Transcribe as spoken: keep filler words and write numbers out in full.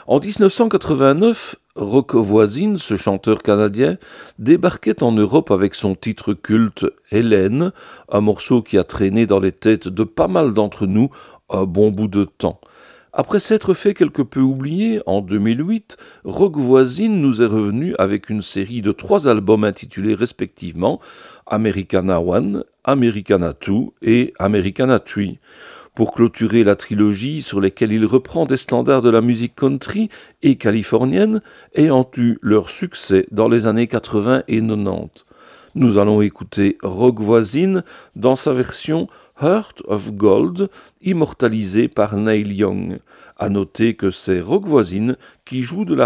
En dix-neuf cent quatre-vingt-neuf, Rock Voisine, ce chanteur canadien, débarquait en Europe avec son titre culte Hélène, un morceau qui a traîné dans les têtes de pas mal d'entre nous un bon bout de temps. Après s'être fait quelque peu oublier, en deux mille huit, Rock Voisine nous est revenu avec une série de trois albums intitulés respectivement Americana One, Americana Two et Americana Three. Pour clôturer la trilogie sur lesquelles il reprend des standards de la musique country et californienne ayant eu leur succès dans les années quatre-vingts et quatre-vingt-dix. Nous allons écouter Rock Voisine dans sa version Heart of Gold, immortalisée par Neil Young. À noter que c'est Rock Voisine qui joue de la